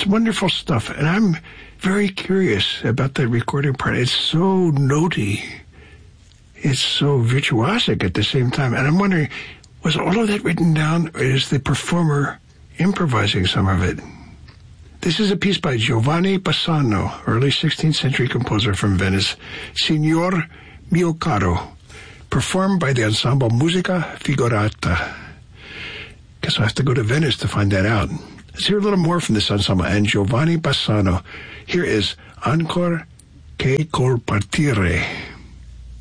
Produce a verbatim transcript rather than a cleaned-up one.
It's wonderful stuff, and I'm very curious about the recording part. It's so notey. It's so virtuosic at the same time. And I'm wondering, was all of that written down, or is the performer improvising some of it? This is a piece by Giovanni Bassano, early sixteenth century composer from Venice, Signor Mio Caro, performed by the ensemble Musica Figurata. Guess I'll have to go to Venice to find that out. Let's hear a little more from this ensemble and Giovanni Bassano. Here is Ancor che col partire.